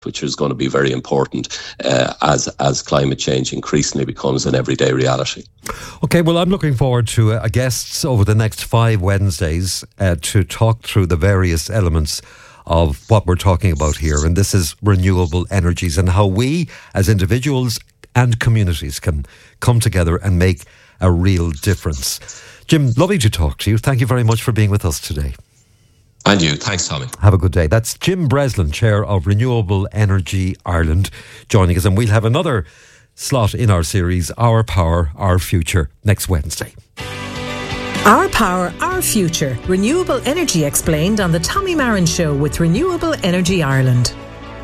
which is going to be very important as climate change increasingly becomes an everyday reality. Okay, well, I'm looking forward to guests over the next 5 Wednesdays to talk through the various elements of what we're talking about here. And this is renewable energies and how we as individuals and communities can come together and make a real difference. Jim, lovely to talk to you. Thank you very much for being with us today. And you. Thanks, Tommy. Have a good day. That's Jim Breslin, Chair of Renewable Energy Ireland, joining us. And we'll have another slot in our series, Our Power, Our Future, next Wednesday. Our Power, Our Future. Renewable energy explained on the Tommy Marin Show with Renewable Energy Ireland.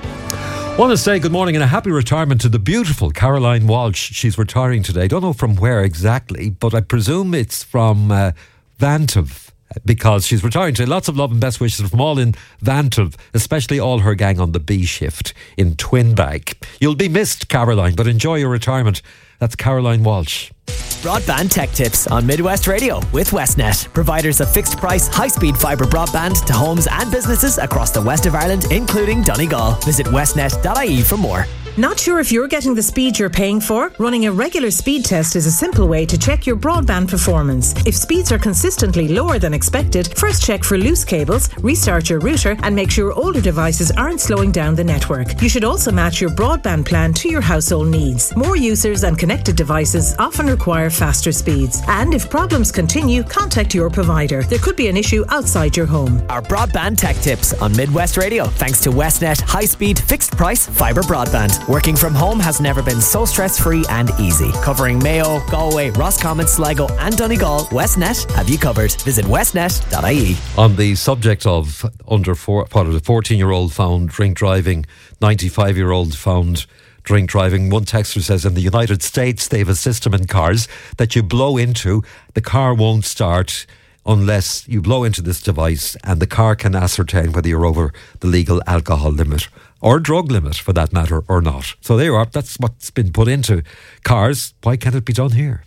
I want to say good morning and a happy retirement to the beautiful Caroline Walsh. She's retiring today. Don't know from where exactly, but I presume it's from Vantov, because she's retiring today. Lots of love and best wishes from all in Vantov, especially all her gang on the B shift in Twinbag. You'll be missed, Caroline, but enjoy your retirement. That's Caroline Walsh. Broadband Tech Tips on Midwest Radio with Westnet, providers of fixed price, high-speed fibre broadband to homes and businesses across the west of Ireland, including Donegal. Visit westnet.ie for more. Not sure if you're getting the speed you're paying for? Running a regular speed test is a simple way to check your broadband performance. If speeds are consistently lower than expected, first check for loose cables, restart your router, and make sure older devices aren't slowing down the network. You should also match your broadband plan to your household needs. More users and connected devices often require faster speeds. And if problems continue, contact your provider. There could be an issue outside your home. Our Broadband Tech Tips on Midwest Radio, thanks to Westnet high-speed, fixed-price fibre broadband. Working from home has never been so stress-free and easy. Covering Mayo, Galway, Roscommon, Sligo and Donegal, Westnet have you covered. Visit westnet.ie. On the subject of the 14-year-old found drink driving, 95-year-old found drink driving. One texter says in the United States they have a system in cars that you blow into, the car won't start unless you blow into this device, and the car can ascertain whether you're over the legal alcohol limit or drug limit for that matter or not. So there you are. That's what's been put into cars. Why can't it be done here?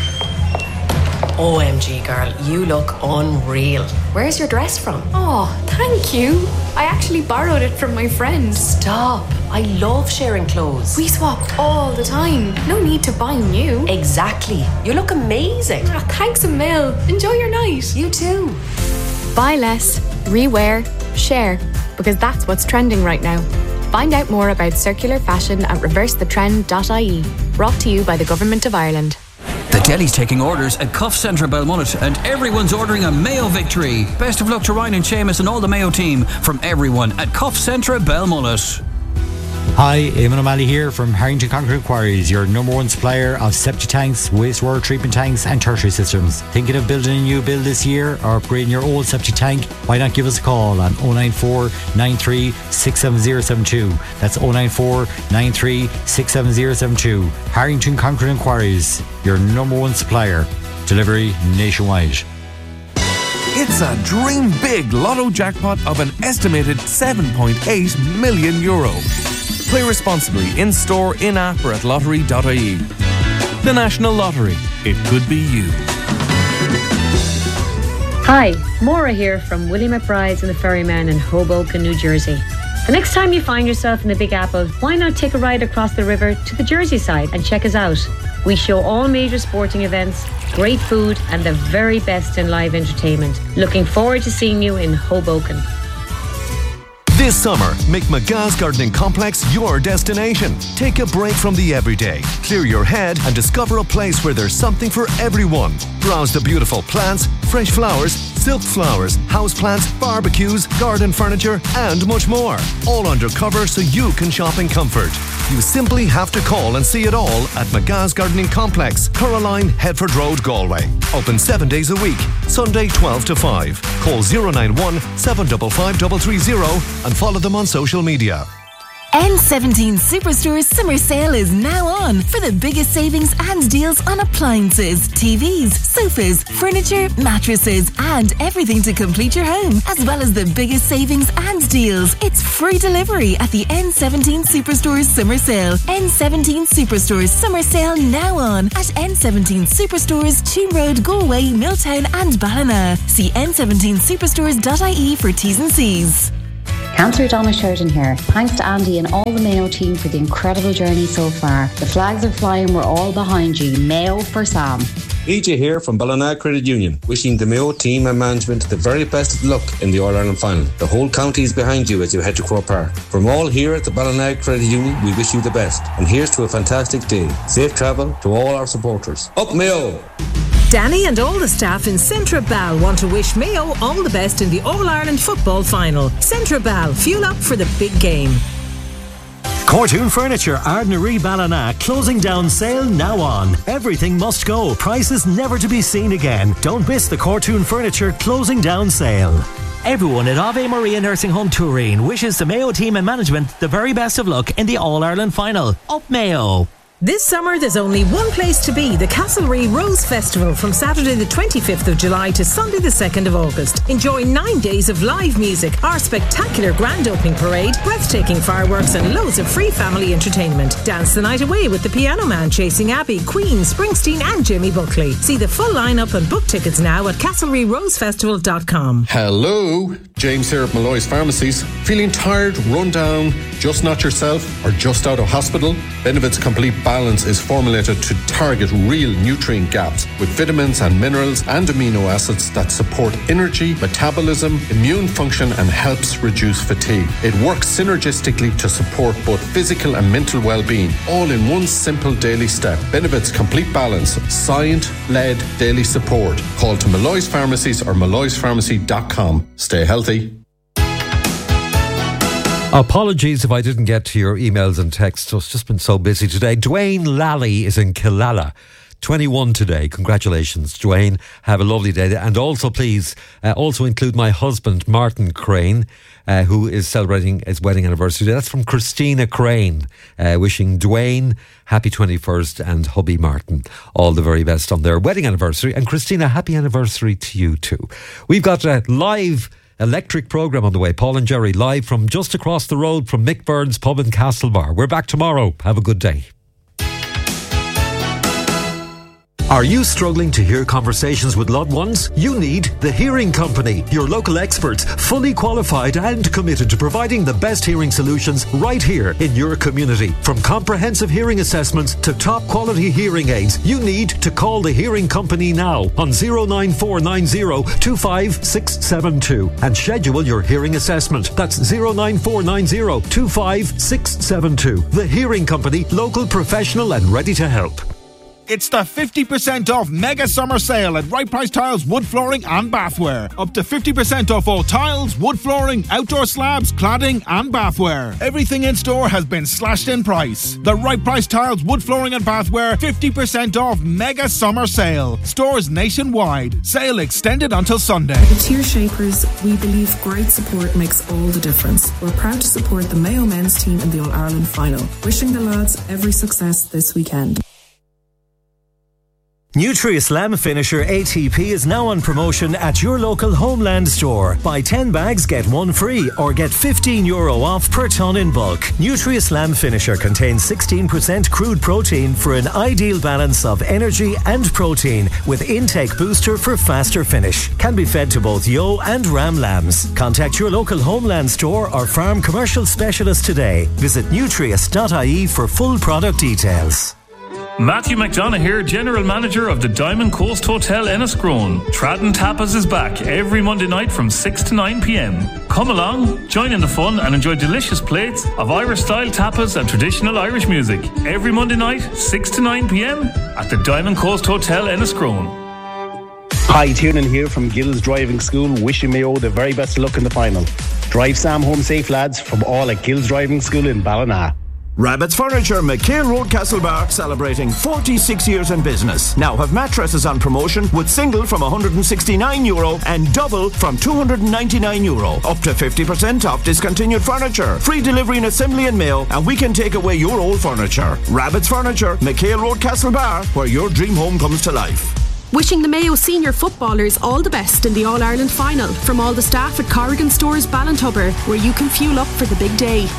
OMG, girl, you look unreal. Where's your dress from? Oh, thank you. I actually borrowed it from my friends. Stop. I love sharing clothes. We swap all the time. No need to buy new. Exactly. You look amazing. Oh, thanks a mil. Enjoy your night. You too. Buy less, rewear, share, because that's what's trending right now. Find out more about circular fashion at reversethetrend.ie. Brought to you by the Government of Ireland. The deli's taking orders at Cuff Centre Belmullet, and everyone's ordering a Mayo victory. Best of luck to Ryan and Seamus and all the Mayo team from everyone at Cuff Centre Belmullet. Hi, Eamon O'Malley here from Harrington Concrete Quarries, your number one supplier of septic tanks, wastewater treatment tanks and tertiary systems. Thinking of building a new build this year or upgrading your old septic tank? Why not give us a call on 094 93 67072. That's 094 93 67072. Harrington Concrete and Quarries, your number one supplier. Delivery nationwide. It's a dream big lotto jackpot of an estimated €7.8 million. Play responsibly in-store, in-app or at lottery.ie. The National Lottery. It could be you. Hi, Maura here from Willie McBride's and the Ferryman in Hoboken, New Jersey. The next time you find yourself in the Big Apple, why not take a ride across the river to the Jersey side and check us out? We show all major sporting events, great food and the very best in live entertainment. Looking forward to seeing you in Hoboken. This summer, make McGah's Gardening Complex your destination. Take a break from the everyday, clear your head and discover a place where there's something for everyone. Browse the beautiful plants, fresh flowers, silk flowers, houseplants, barbecues, garden furniture and much more. All undercover so you can shop in comfort. You simply have to call and see it all at McGah's Gardening Complex, Caroline, Headford Road, Galway. Open 7 days a week, Sunday 12 to 5. Call 091 755 330 and follow them on social media. N17 Superstore Summer Sale is now on for the biggest savings and deals on appliances, TVs, sofas, furniture, mattresses and everything to complete your home, as well as the biggest savings and deals. It's free delivery at the N17 Superstore Summer Sale. N17 Superstore Summer Sale now on at N17 Superstores, Tuam Road, Galway, Milltown and Ballina. See n17superstores.ie for T's and C's. Councillor Donna Sheridan here. Thanks to Andy and all the Mayo team for the incredible journey so far. The flags are flying, we're all behind you. Mayo for Sam. EJ here from Ballina Credit Union, wishing the Mayo team and management the very best of luck in the All-Ireland final. The whole county is behind you as you head to Croke Park. From all here at the Ballina Credit Union, we wish you the best. And here's to a fantastic day. Safe travel to all our supporters. Up Mayo! Danny and all the staff in Centra Bal want to wish Mayo all the best in the All-Ireland football final. Centra Bal, fuel up for the big game. Cortoon Furniture, Ardnaree Ballina, closing down sale now on. Everything must go, prices never to be seen again. Don't miss the Cortoon Furniture closing down sale. Everyone at Ave Maria Nursing Home Turin wishes the Mayo team and management the very best of luck in the All-Ireland final. Up Mayo! This summer there's only one place to be, the Castlereagh Rose Festival from Saturday the 25th of July to Sunday the 2nd of August. Enjoy 9 days of live music, our spectacular grand opening parade, breathtaking fireworks and loads of free family entertainment. Dance the night away with the Piano Man, Chasing Abbey, Queen, Springsteen and Jimmy Buckley. See the full lineup and book tickets now at castlereaghrosefestival.com. Hello, James here at Malloy's Pharmacies. Feeling tired, run down, just not yourself or just out of hospital? Benevit's Complete Balance is formulated to target real nutrient gaps with vitamins and minerals and amino acids that support energy, metabolism, immune function and helps reduce fatigue. It works synergistically to support both physical and mental well-being, all in one simple daily step. Benevit's Complete Balance, science-led daily support. Call to Malloy's Pharmacies or malloyspharmacy.com. Stay healthy. Apologies if I didn't get to your emails and texts. It's just been so busy today. Dwayne Lally is in Killala. 21 today. Congratulations, Dwayne. Have a lovely day. And also, please, also include my husband, Martin Crane, who is celebrating his wedding anniversary today. That's from Christina Crane. Wishing Dwayne happy 21st and hubby Martin all the very best on their wedding anniversary. And Christina, happy anniversary to you too. We've got a live electric programme on the way. Paul and Jerry live from just across the road from Mick Byrne's pub in Castlebar. We're back tomorrow. Have a good day. Are you struggling to hear conversations with loved ones? You need The Hearing Company, your local experts, fully qualified and committed to providing the best hearing solutions right here in your community. From comprehensive hearing assessments to top quality hearing aids, you need to call The Hearing Company now on 09490 25672 and schedule your hearing assessment. That's 09490 25672. The Hearing Company, local, professional and ready to help. It's the 50% off mega summer sale at Right Price Tiles, wood flooring and bathware. Up to 50% off all tiles, wood flooring, outdoor slabs, cladding and bathware. Everything in store has been slashed in price. The Right Price Tiles, wood flooring and bathware 50% off mega summer sale. Stores nationwide. Sale extended until Sunday. At the Tier Shapers, we believe great support makes all the difference. We're proud to support the Mayo men's team in the All-Ireland final. Wishing the lads every success this weekend. Nutri-Slam Finisher ATP is now on promotion at your local Homeland store. Buy 10 bags, get 1 free, or get €15 off per tonne in bulk. Nutri-Slam Finisher contains 16% crude protein for an ideal balance of energy and protein, with intake booster for faster finish. Can be fed to both ewe and ram lambs. Contact your local Homeland store or farm commercial specialist today. Visit nutrius.ie for full product details. Matthew McDonough here, General Manager of the Diamond Coast Hotel Enniscrone. Tradden Tapas is back every Monday night from 6 to 9 p.m. Come along, join in the fun and enjoy delicious plates of Irish-style tapas and traditional Irish music. Every Monday night, 6 to 9 p.m. at the Diamond Coast Hotel Enniscrone. Hi, Tiernan here from Gills Driving School, wishing Mayo the very best of luck in the final. Drive Sam home safe, lads, from all at Gills Driving School in Ballina. Rabbit's Furniture, McHale Road, Castlebar, celebrating 46 years in business. Now have mattresses on promotion with single from €169 and double from €299. Up to 50% off discontinued furniture. Free delivery and assembly in Mayo, and we can take away your old furniture. Rabbit's Furniture, McHale Road, Castlebar, where your dream home comes to life. Wishing the Mayo senior footballers all the best in the All-Ireland final. From all the staff at Corrigan Stores Ballintubber, where you can fuel up for the big day.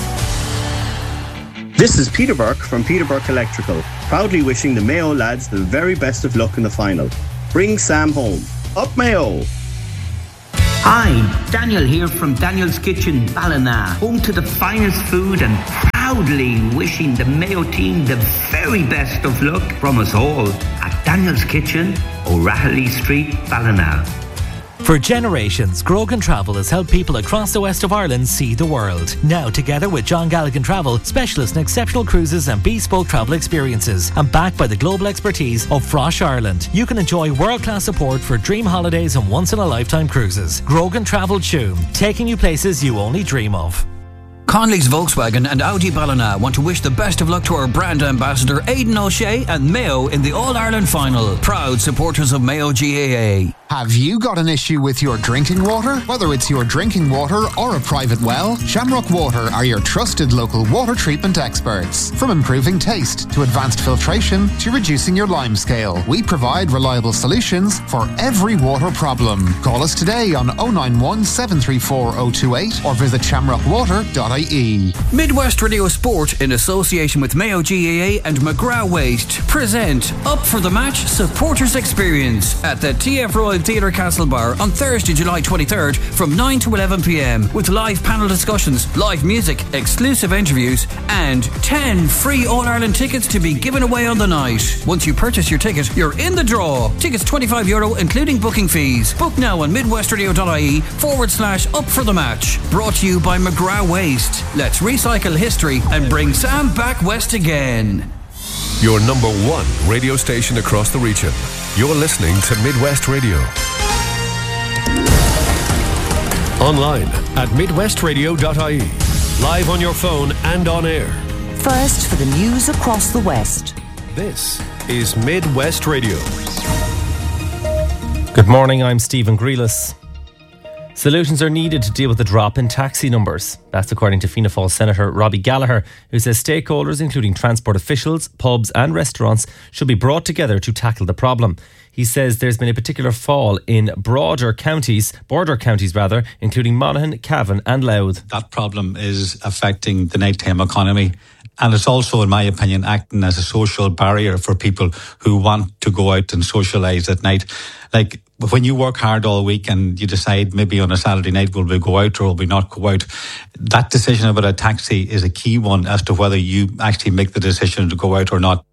This is Peter Burke from Peter Burke Electrical, proudly wishing the Mayo lads the very best of luck in the final. Bring Sam home. Up Mayo! Hi, Daniel here from Daniel's Kitchen, Ballina, home to the finest food and proudly wishing the Mayo team the very best of luck from us all at Daniel's Kitchen, O'Rahilly Street, Ballina. For generations, Grogan Travel has helped people across the west of Ireland see the world. Now, together with John Galligan Travel, specialists in exceptional cruises and bespoke travel experiences, and backed by the global expertise of Frosh Ireland, you can enjoy world-class support for dream holidays and once-in-a-lifetime cruises. Grogan Travel Tuam, taking you places you only dream of. Conley's Volkswagen and Audi Ballina want to wish the best of luck to our brand ambassador Aidan O'Shea and Mayo in the All-Ireland Final. Proud supporters of Mayo GAA. Have you got an issue with your drinking water? Whether it's your drinking water or a private well, Shamrock Water are your trusted local water treatment experts. From improving taste to advanced filtration to reducing your lime scale, we provide reliable solutions for every water problem. Call us today on 091 734 028 or visit shamrockwater.ie. Midwest Radio Sport, in association with Mayo GAA and McGrath Waste, present Up for the Match Supporters Experience at the TF Royal Theatre Castlebar on Thursday, July 23rd from 9 to 11 p.m. with live panel discussions, live music, exclusive interviews and 10 free All-Ireland tickets to be given away on the night. Once you purchase your ticket, you're in the draw. Tickets €25 including booking fees. Book now on midwestradio.ie/up for the match. Brought to you by McGrath Waste. Let's recycle history and bring Sam back west again. Your number one radio station across the region. You're listening to Midwest Radio. Online at midwestradio.ie. Live on your phone and on air. First for the news across the West. This is Midwest Radio. Good morning, I'm Stephen Grealis. Solutions are needed to deal with the drop in taxi numbers. That's according to Fianna Fáil Senator Robbie Gallagher, who says stakeholders, including transport officials, pubs and restaurants, should be brought together to tackle the problem. He says there's been a particular fall in border counties, including Monaghan, Cavan and Louth. That problem is affecting the nighttime economy. And it's also, in my opinion, acting as a social barrier for people who want to go out and socialise at night. Like, when you work hard all week and you decide maybe on a Saturday night will we go out or will we not go out, that decision about a taxi is a key one as to whether you actually make the decision to go out or not.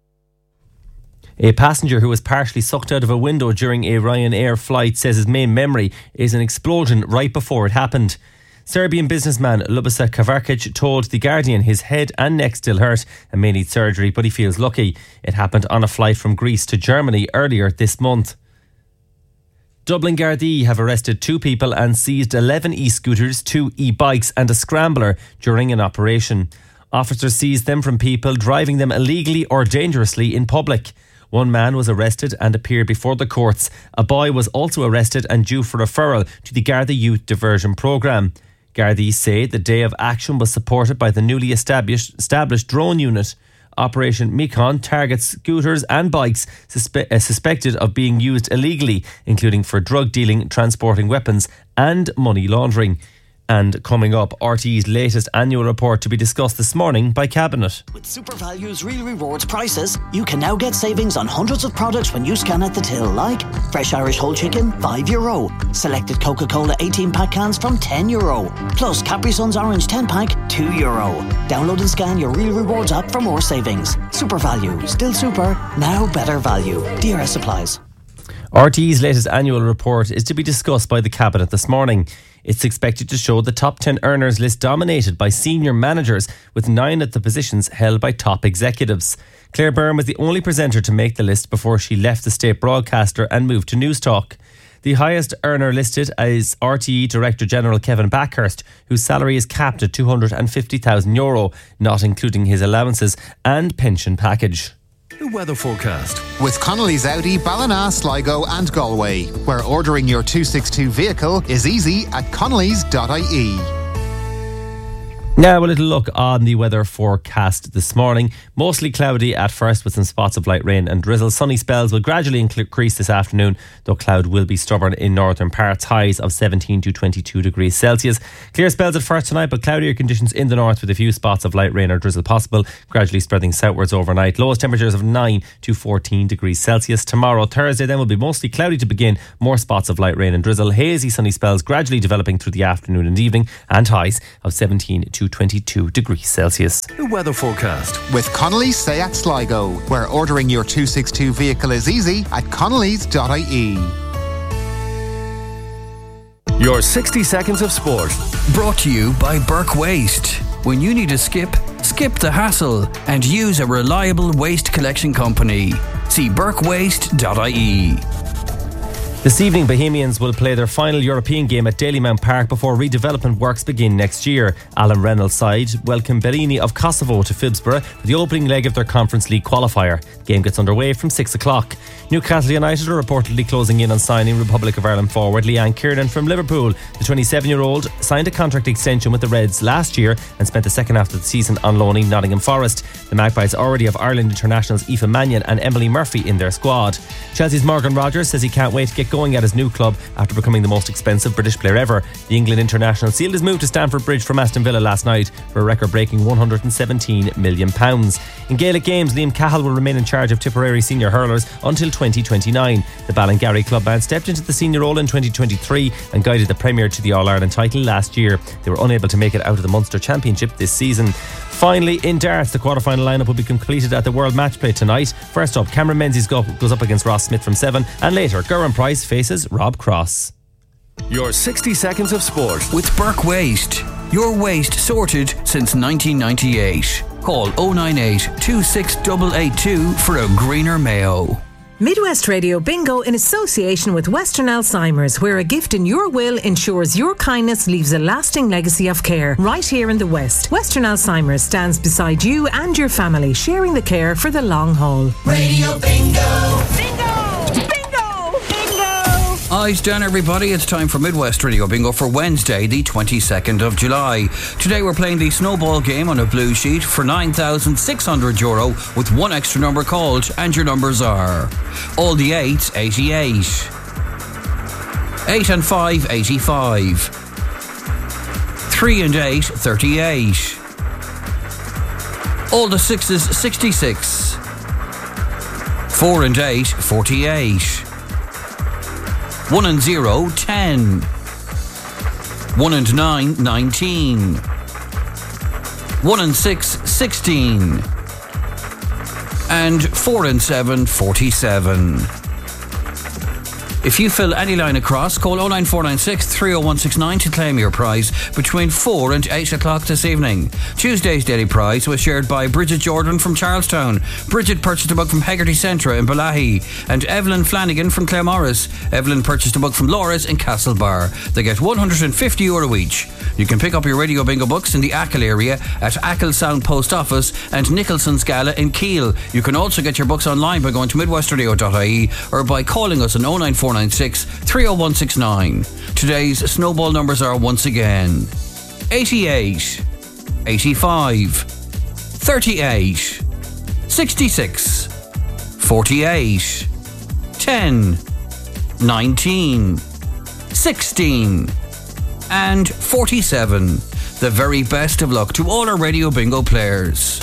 A passenger who was partially sucked out of a window during a Ryanair flight says his main memory is an explosion right before it happened. Serbian businessman Ljubica Kavarkic told The Guardian his head and neck still hurt and may need surgery, but he feels lucky. It happened on a flight from Greece to Germany earlier this month. Dublin Gardaí have arrested 2 people and seized 11 e-scooters, 2 e-bikes and a scrambler during an operation. Officers seized them from people driving them illegally or dangerously in public. One man was arrested and appeared before the courts. A boy was also arrested and due for referral to the Garda Youth Diversion Programme. Gardaí say the day of action was supported by the newly established drone unit. Operation Mekon targets scooters and bikes suspected of being used illegally, including for drug dealing, transporting weapons and money laundering. And coming up, RTE's latest annual report to be discussed this morning by Cabinet. With SuperValue's Real Rewards prices, you can now get savings on hundreds of products when you scan at the till, like fresh Irish whole chicken, €5. Selected Coca-Cola 18-pack cans from €10. Plus Capri Sun's Orange 10-pack, €2. Download and scan your Real Rewards app for more savings. SuperValu, still super, now better value. DRS applies. RTE's latest annual report is to be discussed by the Cabinet this morning. It's expected to show the top 10 earners list dominated by senior managers, with 9 of the positions held by top executives. Claire Byrne was the only presenter to make the list before she left the state broadcaster and moved to Newstalk. The highest earner listed is RTE Director General Kevin Backhurst, whose salary is capped at €250,000, not including his allowances and pension package. The weather forecast. With Connolly's Audi, Ballina, Sligo and Galway, where ordering your 262 vehicle is easy at connellys.ie. Now a little look on the weather forecast this morning. Mostly cloudy at first with some spots of light rain and drizzle. Sunny spells will gradually increase this afternoon, though cloud will be stubborn in northern parts. Highs of 17 to 22 degrees Celsius. Clear spells at first tonight, but cloudier conditions in the north with a few spots of light rain or drizzle possible, gradually spreading southwards overnight. Lowest temperatures of 9 to 14 degrees Celsius. Tomorrow, Thursday, then will be mostly cloudy to begin. More spots of light rain and drizzle. Hazy sunny spells gradually developing through the afternoon and evening, and highs of 17 to 22 degrees Celsius. The weather forecast with Connolly's Seat Sligo, where ordering your 262 vehicle is easy at connellys.ie. Your 60 seconds of sport. Brought to you by Burke Waste. When you need a skip the hassle and use a reliable waste collection company. See burkewaste.ie. This evening, Bohemians will play their final European game at Dalymount Park before redevelopment works begin next year. Alan Reynolds' side welcome Bellini of Kosovo to Phibsborough for the opening leg of their Conference League qualifier. The game gets underway from 6 o'clock. Newcastle United are reportedly closing in on signing Republic of Ireland forward Leanne Kiernan from Liverpool. The 27-year-old signed a contract extension with the Reds last year and spent the second half of the season on loan in Nottingham Forest. The Magpies already have Ireland internationals Aoife Mannion and Emily Murphy in their squad. Chelsea's Morgan Rogers says he can't wait to get going at his new club after becoming the most expensive British player ever. The England international sealed his move to Stamford Bridge from Aston Villa last night for a record-breaking £117 million. In Gaelic games, Liam Cahill will remain in charge of Tipperary senior hurlers until 2029. The Ballingarry club band stepped into the senior role in 2023 and guided the Premier to the All-Ireland title last year. They were unable to make it out of the Munster Championship this season. Finally, in darts, the quarter-final lineup will be completed at the World Match Play tonight. First up, Cameron Menzies goes up against Ross Smith from 7, and later, Geraint Price faces Rob Cross. Your 60 seconds of sport with Burke Waste. Your waste sorted since 1998. Call 098 26882 for a greener Mayo. Midwest Radio Bingo in association with Western Alzheimer's, where a gift in your will ensures your kindness leaves a lasting legacy of care. Right here in the West, Western Alzheimer's stands beside you and your family, sharing the care for the long haul. Radio Bingo! Eyes down, everybody. It's time for Midwest Radio Bingo for Wednesday, the 22nd of July. Today we're playing the snowball game on a blue sheet for €9,600 with one extra number called, and your numbers are all the 8s, 88, 8 and 5, 85, 3 and 8, 38, all the 6s, 66, 4 and 8, 48, 1 and 0, 10. 1 and 9, 19. 1 and 6, 16. And 4 and 7, 47. If you fill any line across, call 09496 30169 to claim your prize between 4 and 8 o'clock this evening. Tuesday's daily prize was shared by Bridget Jordan from Charlestown. Bridget purchased a book from Hegarty Centra in Balahi, and Evelyn Flanagan from Claremorris. Evelyn purchased a book from Laura's in Castlebar. They get €150 each. You can pick up your Radio Bingo books in the Achill area at Achill Sound Post Office and Nicholson's Gala in Keele. You can also get your books online by going to midwestradio.ie or by calling us on 09496 30169. Today's snowball numbers are once again 88, 85, 38, 66, 48, 10, 19, 16, and 47. The very best of luck to all our Radio Bingo players.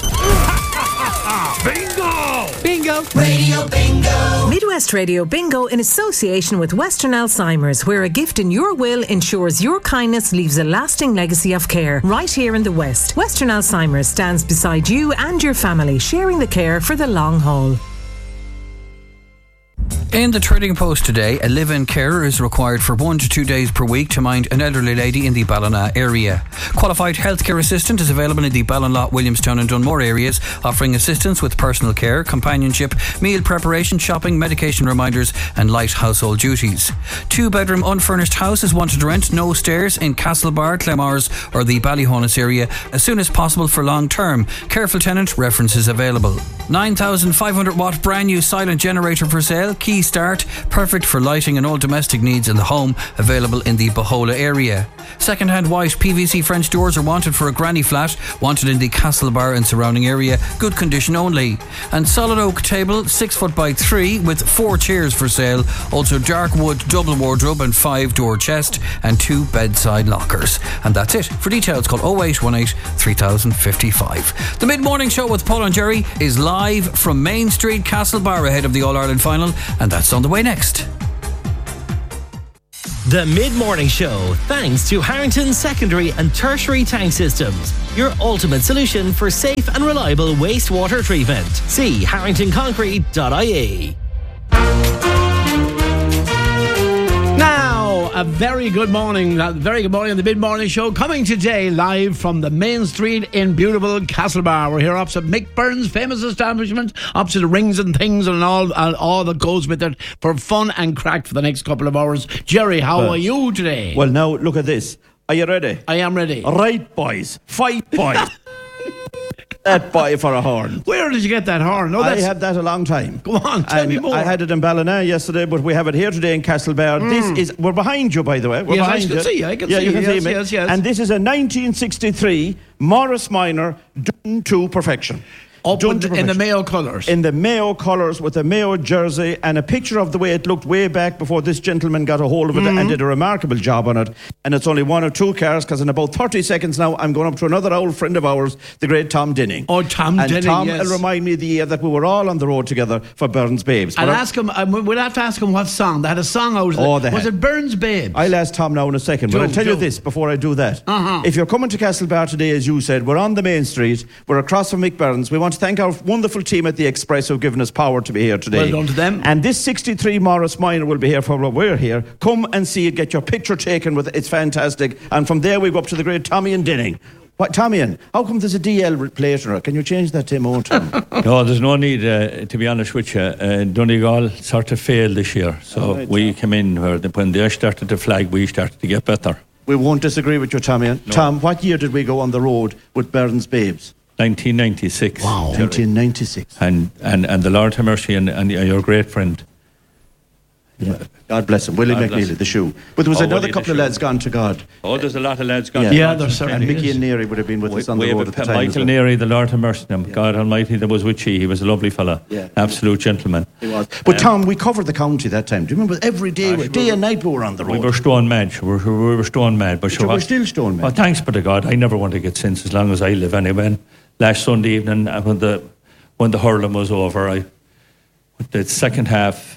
Bingo! Bingo! Radio Bingo! Midwest Radio Bingo in association with Western Alzheimer's, where a gift in your will ensures your kindness leaves a lasting legacy of care. Right here in the West, Western Alzheimer's stands beside you and your family, sharing the care for the long haul. In the Trading Post today, a live-in carer is required for 1 to 2 days per week to mind an elderly lady in the Ballina area. Qualified healthcare assistant is available in the Ballinlough, Williamstown and Dunmore areas, offering assistance with personal care, companionship, meal preparation, shopping, medication reminders and light household duties. 2-bedroom unfurnished house is wanted to rent, no stairs, in Castlebar, Claremorris or the Ballyhonus area as soon as possible for long term. Careful tenant, references available. 9,500 watt brand new silent generator for sale, keys early start, perfect for lighting and all domestic needs in the home, available in the Bohola area. Second-hand white PVC French doors are wanted for a granny flat, wanted in the Castlebar and surrounding area, good condition only. And solid oak table, 6 foot by 3 with 4 chairs for sale. Also dark wood double wardrobe and 5-door chest and 2 bedside lockers. And that's it. For details, call 0818 3055. The mid-morning show with Paul and Jerry is live from Main Street, Castlebar, ahead of the All-Ireland final, and that's on the way next. The Mid-Morning Show, thanks to Harrington Secondary and Tertiary Tank Systems, your ultimate solution for safe and reliable wastewater treatment. See harringtonconcrete.ie. Now, a very good morning on the Mid-Morning Show, coming today live from the Main Street in beautiful Castlebar. We're here opposite Mick Byrne's famous establishment, opposite the Rings and Things and all that goes with it, for fun and crack for the next couple of hours. Jerry, how are you today? Well, now, look at this. Are you ready? I am ready. Right, boys. Fight, boys. That boy for a horn. Where did you get that horn? I had that a long time. Go on, tell me more. I had it in Ballina yesterday, but we have it here today in Castlebar. We're behind you, by the way. Yes, I can see you. I can see you can see me. Yes. And this is a 1963 Morris Minor done to perfection. In the Mayo colours. In the Mayo colours with a Mayo jersey and a picture of the way it looked way back before this gentleman got a hold of it and did a remarkable job on it. And it's only 1 or 2 cars, because in about 30 seconds now I'm going up to another old friend of ours, the great Tom Dinning. Oh, Tom Dinning, and Tom yes. will remind me of the year that we were all on the road together for Burns Babes. I'll ask him, we'll have to ask him what song. They had a song out there. Was it Burns Babes? I'll ask Tom now in a second, but I'll tell you this before I do that. If you're coming to Castlebar today, as you said, we're on the Main Street, we're across from Mick Burns. We want to thank our wonderful team at the Express who've given us power to be here today. Well done to them. And this 63 Morris Minor will be here for what we're here. Come and see it, get your picture taken with it. It's fantastic. And from there we go up to the great Tommy and Dinning. What, Tommy, how come there's a DL later? Can you change that to him? No, there's no need, to be honest with you. Donegal sort of failed this year. So we came in, when they started to flag, we started to get better. We won't disagree with you, Tommy. No. Tom, what year did we go on the road with Burns Babes? 1996. Wow. 1996. And the Lord have mercy and your great friend. Yeah. God bless him. Willie McNeely, the shoe. But there was another couple of lads gone to God. Oh, there's a lot of lads gone to God. Yeah, there's certainly. And Mickey and Neary would have been with us on the road at the time. Michael Neary, the Lord have mercy on him. Yeah. God Almighty, that was with you. He was a lovely fella. Yeah. Absolute gentleman. He was. But Tom, we covered the county that time. Do you remember? Every day, day and night we were on the road. We were stone mad. We were stone mad. But you were still stone mad. Well, thanks be to God. I never want to get sense as long as I live anyway. And last Sunday evening, when the hurling was over, the second half,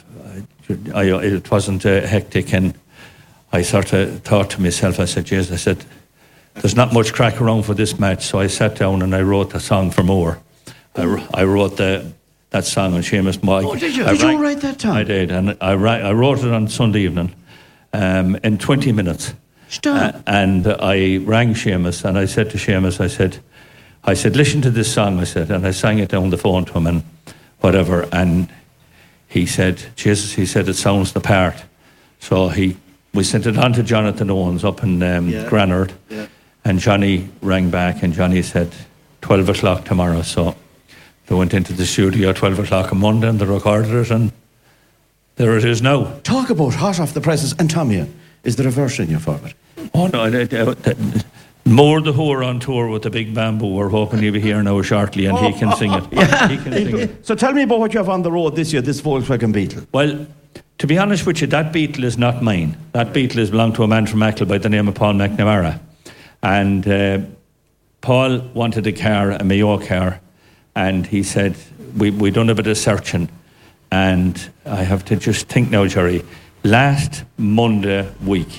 it wasn't hectic, and I sort of thought to myself, I said, there's not much crack around for this match, so I sat down and I wrote a song for Moore. I wrote that song on Seamus Moore. Oh, did you? Did you write that, Tom? I did, and I wrote it on Sunday evening in 20 minutes. Stop. And I rang Seamus, and I said to Seamus, I said, listen to this song, and I sang it down the phone to him and whatever, and he said, it sounds the part. So we sent it on to Jonathan Owens up in Granard, and Johnny rang back, and Johnny said 12 o'clock tomorrow. So they went into the studio at 12 o'clock on Monday, and they recorded it, and there it is now. Talk about hot off the presses. And Tommy, is there a verse in your for it? Oh no, More the whore on tour with the big bamboo. We're hoping he'll be here now shortly, and he can sing it. He can sing it. So tell me about what you have on the road this year, this Volkswagen Beetle. Well, to be honest with you, that Beetle is not mine. That Beetle belonged to a man from Mackle by the name of Paul McNamara. And Paul wanted a Mayo car, and he said, we done a bit of searching, and I have to just think now, Jerry, last Monday week,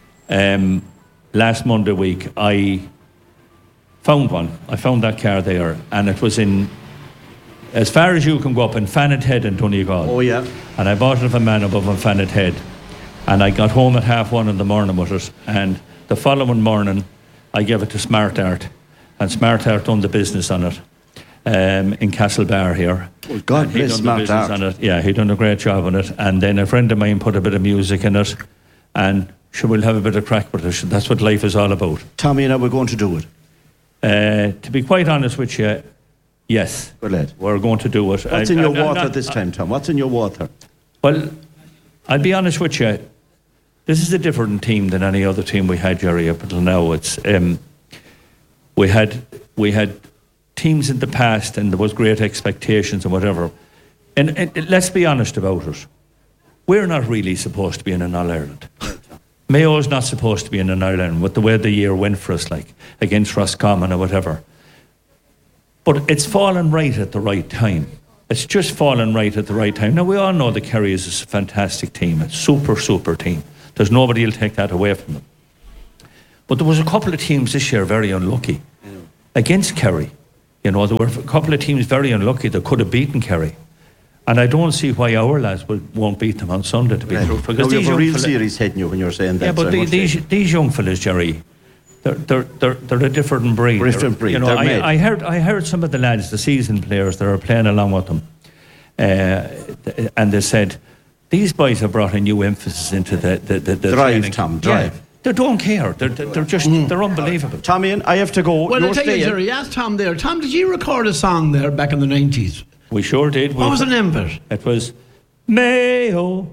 I found one. I found that car there, and it was in, as far as you can go up in Fannet Head in Donegal. Oh, yeah. And I bought it of a man above in Fannet Head. And I got home at 1:30 in the morning with it. And the following morning, I gave it to Smart Art. And Smart Art done the business on it in Castlebar here. Well, God bless Smart Art. On it. Yeah, he done a great job on it. And then a friend of mine put a bit of music in it. And sure, we'll have a bit of crack with it. That's what life is all about. Tommy and I, we're going to do it. To be quite honest with you, yes. Good lad. We're going to do it. What's in your water this time, Tom? What's in your water? Well, I'll be honest with you. This is a different team than any other team we had, Jerry, up until now. It's we had teams in the past, and there was great expectations and whatever. And let's be honest about it. We're not really supposed to be in an All-Ireland. Mayo's not supposed to be in an All-Ireland with the way the year went for us, like against Roscommon or whatever. But it's fallen right at the right time. It's just fallen right at the right time. Now, we all know the Kerry is a fantastic team. It's super, super team. There's nobody who'll take that away from them. But there was a couple of teams this year very unlucky against Kerry. You know, there were a couple of teams very unlucky that could have beaten Kerry. And I don't see why our lads won't beat them on Sunday, to be true. Because you have a real serious head in you when you're saying that. Yeah, but these young fellas, Jerry, they're a different breed. Different breed. You know, I heard some of the lads, the seasoned players that are playing along with them, and they said, these boys have brought a new emphasis into the drive, training. Tom, drive. Yeah. They don't care. They're just they're unbelievable. Tommy, I have to go. Well, I'll tell you, Jerry, ask Tom there. Tom, did you record a song there back in the 90s? We sure did. What was the name of it? It was Mayo,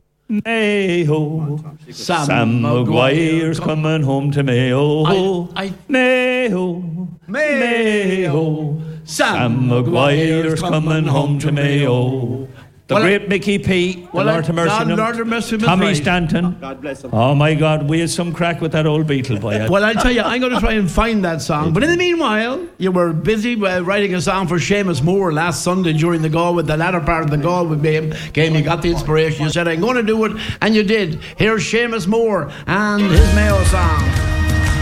Mayo. Sam Maguire's coming home to Mayo. Mayo, Mayo. Sam Maguire's coming home to Mayo. The great Mickey P, Lord have mercy him, Tommy Stanton. God bless him. Oh my God, we had some crack with that old Beatle boy. Well, I'll tell you, I'm going to try and find that song. But in the meanwhile, you were busy writing a song for Seamus Moore last Sunday during the Galway, the latter part of the Galway game. You got the inspiration. You said, I'm going to do it, and you did. Here's Seamus Moore and his Mayo song.